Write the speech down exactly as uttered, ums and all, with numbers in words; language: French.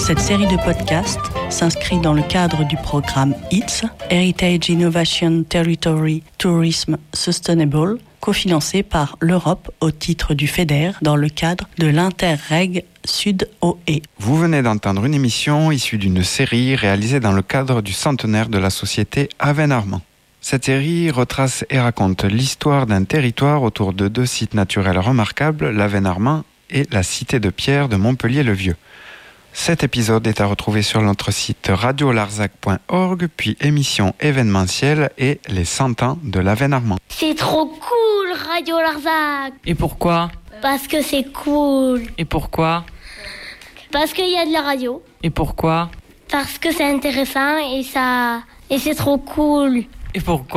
Cette série de podcasts s'inscrit dans le cadre du programme I T S, Heritage Innovation Territory Tourism Sustainable, cofinancé par l'Europe au titre du FEDER dans le cadre de l'Interreg Sud-O E. Vous venez d'entendre une émission issue d'une série réalisée dans le cadre du centenaire de la société Avennes-Armand. Cette série retrace et raconte l'histoire d'un territoire autour de deux sites naturels remarquables, l'Avennes-Armand et la cité de pierre de Montpellier-le-Vieux. Cet épisode est à retrouver sur notre site radio larzac point org, puis émission événementielle et les cent ans de l'Avennes-Armand. C'est trop cool, Radio Larzac. Et pourquoi ? Parce que c'est cool. Et pourquoi ? Parce qu'il y a de la radio. Et pourquoi ? Parce que c'est intéressant et ça et c'est trop cool. Et pourquoi ?